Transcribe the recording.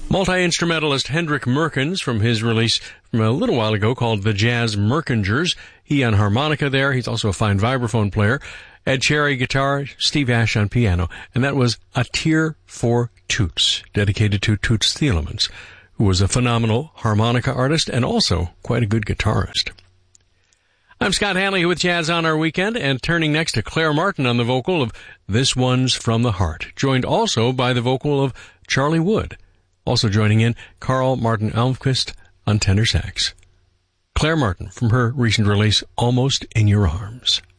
Multi-instrumentalist Hendrik Merkens from his release from a little while ago called The Jazz Merkingers. He on harmonica there. He's also a fine vibraphone player. Ed Cherry guitar, Steve Ash on piano. And that was A Tear for Toots, dedicated to Toots Thielemans, who was a phenomenal harmonica artist and also quite a good guitarist. I'm Scott Hanley with Jazz on Our Weekend, and turning next to Claire Martin on the vocal of This One's From the Heart, joined also by the vocal of Charlie Wood. Also joining in, Carl Martin Almquist on tenor sax. Claire Martin from her recent release, Almost in Your Arms.